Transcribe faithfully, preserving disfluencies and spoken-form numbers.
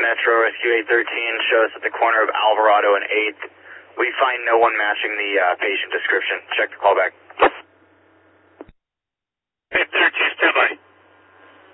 Metro Rescue eight thirteen, show us at the corner of Alvarado and eighth. We find no one matching the uh, patient description. Check the callback.